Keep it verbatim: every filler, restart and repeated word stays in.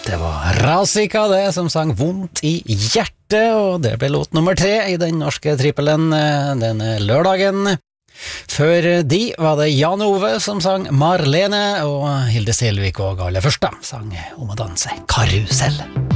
Det var Razika det som sang Vondt i hjertet, og det ble låt nummer tre i den norske trippelen denne lørdagen. Før de var det Jan Ove som sang Marlene, og Hilde Selvik og Gale Førsta sang om å danse karusell.